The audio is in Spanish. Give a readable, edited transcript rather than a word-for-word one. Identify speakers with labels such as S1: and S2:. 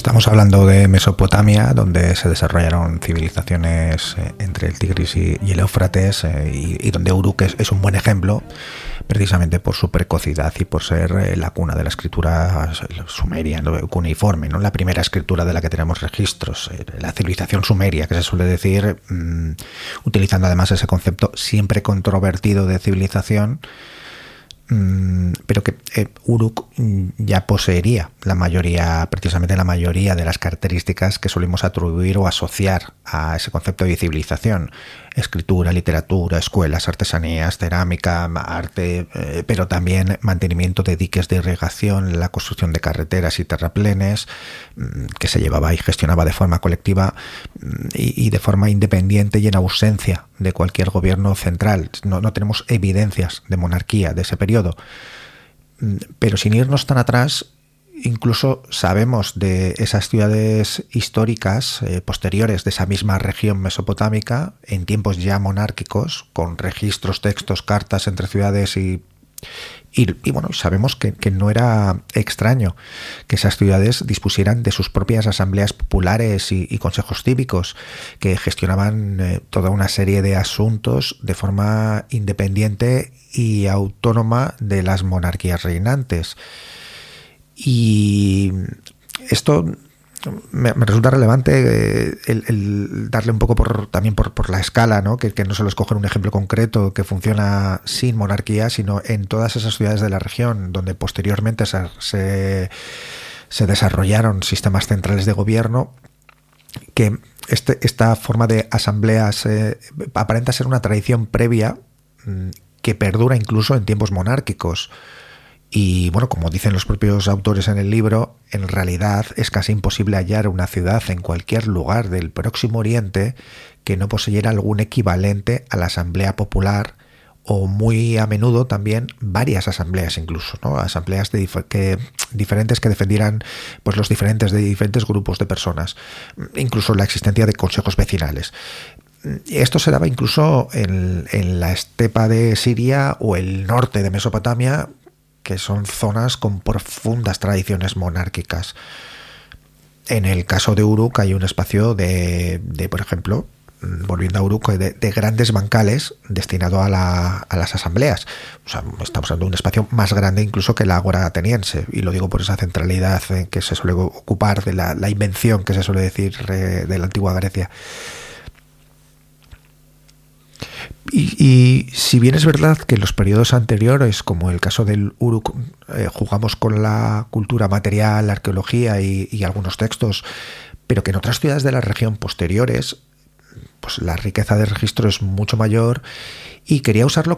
S1: Estamos hablando de Mesopotamia, donde se desarrollaron civilizaciones entre el Tigris y el Éufrates, y donde Uruk es un buen ejemplo, precisamente por su precocidad y por ser la cuna de la escritura sumeria, ¿no? Cuneiforme, ¿no? La primera escritura de la que tenemos registros, la civilización sumeria, que se suele decir, utilizando además ese concepto siempre controvertido de civilización, pero que Uruk ya poseería precisamente la mayoría de las características que solemos atribuir o asociar a ese concepto de civilización: escritura, literatura, escuelas, artesanías, cerámica, arte, pero también mantenimiento de diques de irrigación, la construcción de carreteras y terraplenes, que se llevaba y gestionaba de forma colectiva y de forma independiente y en ausencia de cualquier gobierno central. No tenemos evidencias de monarquía de ese periodo, pero sin irnos tan atrás, incluso sabemos de esas ciudades históricas posteriores de esa misma región mesopotámica, en tiempos ya monárquicos, con registros, textos, cartas entre ciudades y bueno, sabemos que no era extraño que esas ciudades dispusieran de sus propias asambleas populares y consejos cívicos, que gestionaban toda una serie de asuntos de forma independiente y autónoma de las monarquías reinantes. Y esto me resulta relevante, el darle un poco también por la escala, ¿no? Que no solo escoger un ejemplo concreto que funciona sin monarquía, sino en todas esas ciudades de la región donde posteriormente se desarrollaron sistemas centrales de gobierno, que esta forma de asambleas aparenta ser una tradición previa que perdura incluso en tiempos monárquicos. Y bueno, como dicen los propios autores en el libro, en realidad es casi imposible hallar una ciudad en cualquier lugar del Próximo Oriente que no poseyera algún equivalente a la asamblea popular, o muy a menudo también varias asambleas incluso, ¿no? Asambleas diferentes que defendieran pues los diferentes grupos de personas, incluso la existencia de consejos vecinales. Esto se daba incluso en la estepa de Siria o el norte de Mesopotamia, que son zonas con profundas tradiciones monárquicas. En el caso de Uruk hay un espacio de por ejemplo, volviendo a Uruk, de grandes bancales destinado a las asambleas. O sea, estamos hablando de un espacio más grande incluso que la ágora ateniense, y lo digo por esa centralidad que se suele ocupar de la invención que se suele decir de la antigua Grecia. Y si bien es verdad que en los periodos anteriores, como el caso del Uruk, jugamos con la cultura material, la arqueología y algunos textos, pero que en otras ciudades de la región posteriores, pues la riqueza de registro es mucho mayor, y quería usarlo